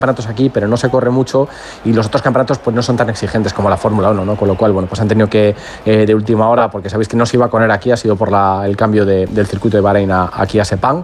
campeonatos aquí, pero no se corre mucho y los otros campeonatos pues no son tan exigentes como la Fórmula 1, ¿no? Con lo cual, bueno, pues han tenido que de última hora, porque sabéis que no se iba a poner aquí, ha sido por el cambio del circuito de Bahrein aquí a Sepang.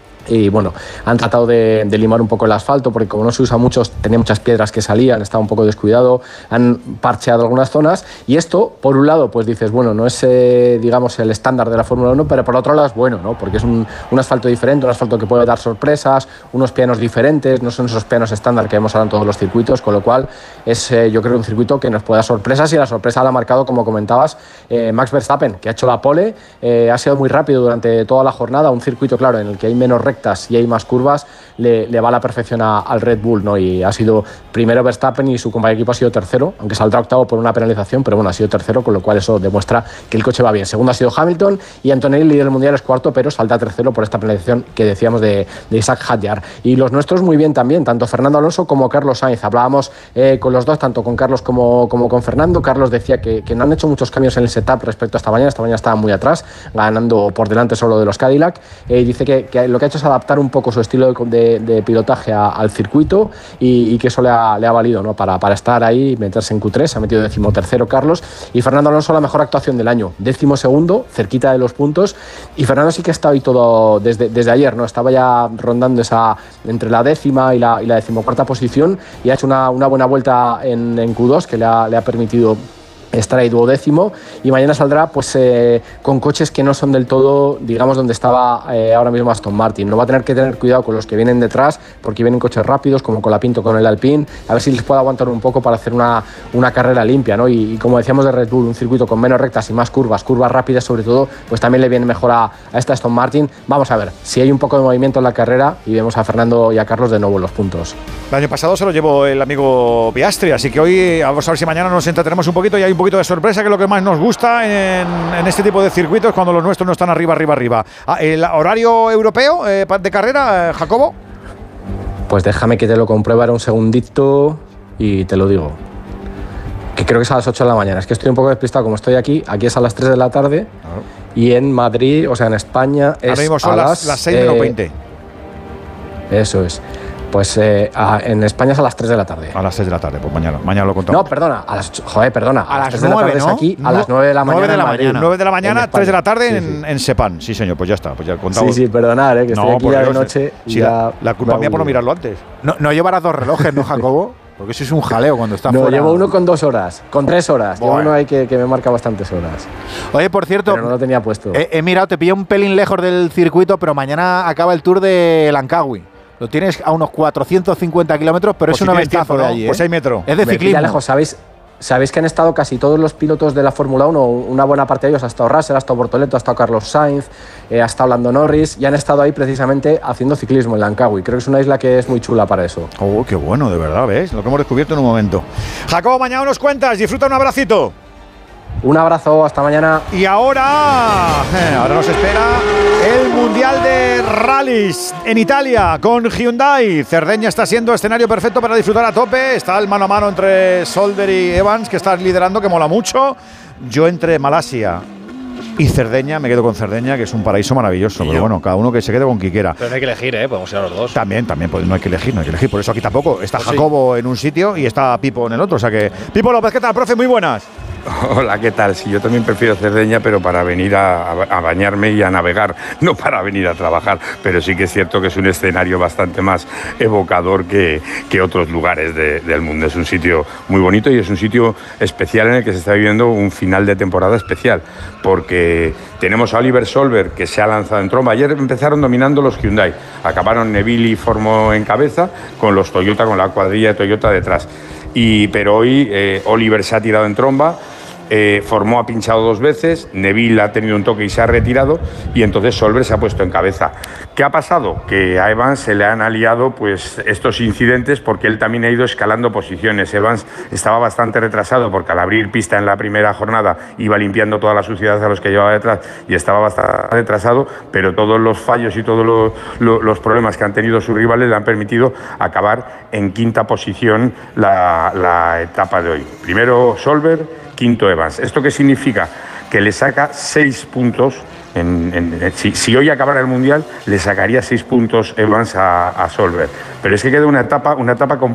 Y bueno, han tratado de limar un poco el asfalto porque como no se usa mucho, tenía muchas piedras que salían, estaba un poco descuidado, han parcheado algunas zonas y esto, por un lado, pues dices, bueno, no es digamos el estándar de la Fórmula 1, pero por otro lado es bueno, ¿no? Porque es un asfalto diferente, un asfalto que puede dar sorpresas, unos pianos diferentes, no son esos pianos estándar que vemos ahora en todos los circuitos, con lo cual es yo creo un circuito que nos puede dar sorpresas y la sorpresa la ha marcado, como comentabas, Max Verstappen, que ha hecho la pole, ha sido muy rápido durante toda la jornada, un circuito, claro, en el que hay menos rectas y hay más curvas, le va a la perfección al Red Bull, ¿no? Y ha sido primero Verstappen y su compañero de equipo ha sido tercero, aunque saldrá octavo por una penalización, pero bueno, ha sido tercero, con lo cual eso demuestra que el coche va bien. Segundo ha sido Hamilton y Antonelli, líder del mundial, es cuarto, pero salta tercero por esta penalización que decíamos de Isaac Hadjar. Y los nuestros muy bien también, tanto Fernando Alonso como Carlos Sainz. Hablábamos con los dos, tanto con Carlos como con Fernando. Carlos decía que no han hecho muchos cambios en el setup respecto a esta mañana estaban muy atrás, ganando por delante solo de los Cadillac. Dice que lo que ha hecho es adaptar un poco su estilo de pilotaje al circuito y que eso le ha valido, ¿no? para estar ahí y meterse en Q3. Se ha metido 13º Carlos y Fernando Alonso la mejor actuación del año, 12º, cerquita de los puntos, y Fernando sí que ha estado ahí todo desde ayer, ¿no? Estaba ya rondando entre la 10ª y la 14ª posición y ha hecho una buena vuelta en Q2 que le ha permitido estar ahí 12º y mañana saldrá pues con coches que no son del todo, digamos, donde estaba ahora mismo Aston Martin. No va a tener que tener cuidado con los que vienen detrás porque vienen coches rápidos como con la Pinto, con el Alpine, a ver si les puede aguantar un poco para hacer una carrera limpia, ¿no? Y como decíamos de Red Bull, un circuito con menos rectas y más curvas rápidas sobre todo, pues también le viene mejor a esta Aston Martin. Vamos a ver si hay un poco de movimiento en la carrera y vemos a Fernando y a Carlos de nuevo en los puntos. El año pasado se lo llevó el amigo Piastri, así que hoy vamos a ver si mañana nos entretenemos un poquito y hay un poquito de sorpresa, que es lo que más nos gusta en este tipo de circuitos cuando los nuestros no están arriba. ¿El horario europeo de carrera, Jacobo? Pues déjame que te lo compruebe un segundito y te lo digo. Que creo que es a las 8 de la mañana. Es que estoy un poco despistado, como estoy aquí es a las 3 de la tarde y en Madrid, o sea, en España es ahora mismo son las 6 menos 20. Eso es. Pues en España es a las 3 de la tarde. A las 6 de la tarde, pues mañana lo contamos. No, perdona, a las 3 de la tarde es aquí, ¿no? a las 9 de la mañana. 9 de la mañana, 3 de la tarde en Sepang. Sí, señor, pues ya está, pues ya contamos. Sí, perdonad, que estoy aquí ya de noche. Sí, la culpa mía por no mirarlo antes. No llevarás dos relojes, ¿no, Jacobo? Porque eso es un jaleo cuando estás fuera. No, llevo uno con 2 horas, con 3 horas. Llevo uno ahí que me marca bastantes horas. Oye, por cierto, pero no lo tenía puesto. He mirado, te pilla un pelín lejos del circuito, pero mañana acaba el Tour de Langkawi. Lo tienes a unos 450 kilómetros, pero pues es un aventazo de allí. Pues hay metro. Es de ciclismo. Lejos, ¿Sabéis que han estado casi todos los pilotos de la Fórmula 1? Una buena parte de ellos. Ha estado Russell, ha estado Bortoleto, ha estado Carlos Sainz, ha estado Lando Norris y han estado ahí precisamente haciendo ciclismo en Langkawi. Creo que es una isla que es muy chula para eso. Oh, qué bueno, de verdad, ¿ves? Lo que hemos descubierto en un momento. Jacobo, mañana nos cuentas. Disfruta, un abracito. Un abrazo, hasta mañana. Y ahora nos espera el Mundial de Rallys en Italia con Hyundai. Cerdeña está siendo escenario perfecto para disfrutar a tope. Está el mano a mano entre Solder y Evans, que está liderando, que mola mucho. Yo entre Malasia y Cerdeña, me quedo con Cerdeña, que es un paraíso maravilloso. Pero bueno, cada uno que se quede con quien quiera. Pero no hay que elegir, podemos ir a los dos. También, pues no hay que elegir. Por eso aquí tampoco. Está Jacobo en un sitio y está Pipo en el otro. O sea que, Pipo López, ¿qué tal, profe? Muy buenas. Hola, ¿qué tal? Sí, yo también prefiero Cerdeña, pero para venir a bañarme y a navegar, no para venir a trabajar. Pero sí que es cierto que es un escenario bastante más evocador que otros lugares del mundo. Es un sitio muy bonito y es un sitio especial en el que se está viviendo un final de temporada especial, porque tenemos a Oliver Solberg, que se ha lanzado en tromba. Ayer empezaron dominando los Hyundai, acabaron Neville y Formó en cabeza, con los Toyota, con la cuadrilla de Toyota detrás. Pero hoy Oliver se ha tirado en tromba, Formó ha pinchado 2 veces, Neville ha tenido un toque y se ha retirado, y entonces Solberg se ha puesto en cabeza. ¿Qué ha pasado? Que a Evans se le han aliado pues estos incidentes, porque él también ha ido escalando posiciones. Evans estaba bastante retrasado porque al abrir pista en la primera jornada iba limpiando toda la suciedad a los que llevaba detrás y estaba bastante retrasado, pero todos los fallos y todos los problemas que han tenido sus rivales le han permitido acabar en 5ª posición la etapa de hoy. Primero Solberg, 5º Evans. ¿Esto qué significa? Que le saca 6 puntos Si hoy acabara el Mundial, le sacaría 6 puntos Evans a Solberg. Pero es que queda una etapa